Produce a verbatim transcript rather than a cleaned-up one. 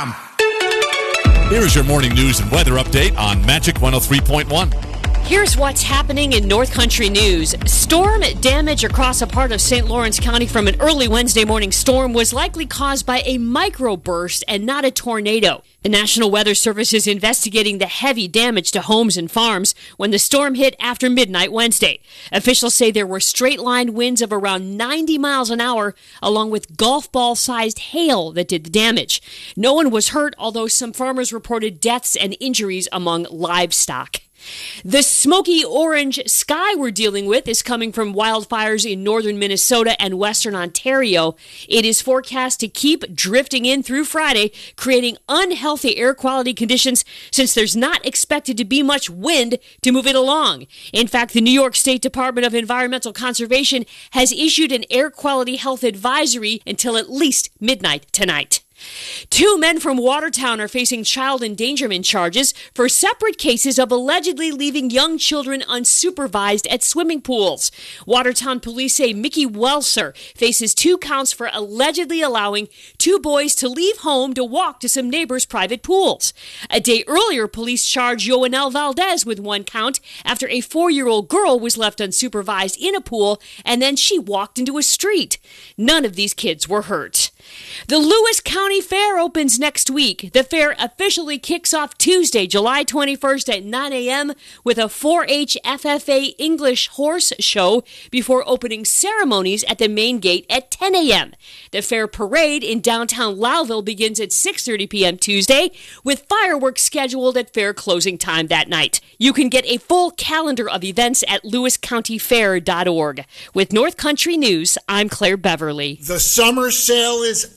com. Here is your morning news and weather update on Magic one oh three point one. Here's what's happening in North Country news. Storm damage across a part of Saint Lawrence County from an early Wednesday morning storm was likely caused by a microburst and not a tornado. The National Weather Service is investigating the heavy damage to homes and farms when the storm hit after midnight Wednesday. Officials say there were straight-line winds of around ninety miles an hour, along with golf ball-sized hail that did the damage. No one was hurt, although some farmers reported deaths and injuries among livestock. The smoky orange sky we're dealing with is coming from wildfires in northern Minnesota and western Ontario. It is forecast to keep drifting in through Friday, creating unhealthy air quality conditions since there's not expected to be much wind to move it along. In fact, the New York State Department of Environmental Conservation has issued an air quality health advisory until at least midnight tonight. Two men from Watertown are facing child endangerment charges for separate cases of allegedly leaving young children unsupervised at swimming pools. Watertown police say Mickey Welser faces two counts for allegedly allowing two boys to leave home to walk to some neighbors' private pools. A day earlier, police charged Yoanel Valdez with one count after a four-year-old girl was left unsupervised in a pool and then she walked into a street. None of these kids were hurt. The Lewis County Fair opens next week. The fair officially kicks off Tuesday, July twenty-first at nine a.m. with a four H F F A English horse show before opening ceremonies at the main gate at ten a.m. The fair parade in downtown Lowville begins at six thirty p.m. Tuesday with fireworks scheduled at fair closing time that night. You can get a full calendar of events at lewis county fair dot org. With North Country News, I'm Claire Beverly. The summer sale is